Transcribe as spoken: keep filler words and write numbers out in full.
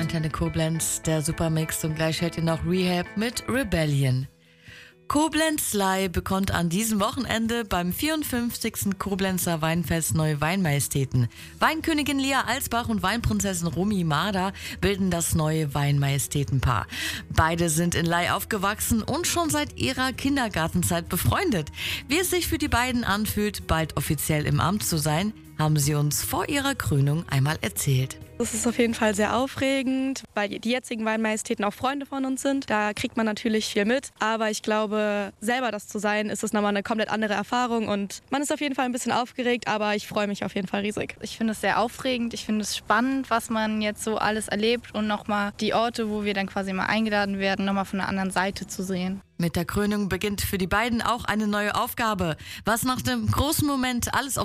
Antenne Koblenz, der Supermix, und gleich hört ihr noch Rehab mit Rebellion. Koblenz Live bekommt an diesem Wochenende beim vierundfünfzigsten Koblenzer Weinfest neue Weinmajestäten. Weinkönigin Lia Alsbach und Weinprinzessin Romy Marder bilden das neue Weinmajestätenpaar. Beide sind in Ley aufgewachsen und schon seit ihrer Kindergartenzeit befreundet. Wie es sich für die beiden anfühlt, bald offiziell im Amt zu sein, haben sie uns vor ihrer Krönung einmal erzählt. Das ist auf jeden Fall sehr aufregend, weil die jetzigen Weinmajestäten auch Freunde von uns sind. Da kriegt man natürlich viel mit, aber ich glaube, selber das zu sein, ist es nochmal eine komplett andere Erfahrung und man ist auf jeden Fall ein bisschen aufgeregt, aber ich freue mich auf jeden Fall riesig. Ich finde es sehr aufregend, ich finde es spannend, was man jetzt so alles erlebt und nochmal die Orte, wo wir dann quasi mal eingeladen werden, nochmal von der anderen Seite zu sehen. Mit der Krönung beginnt für die beiden auch eine neue Aufgabe. Was nach dem großen Moment alles auf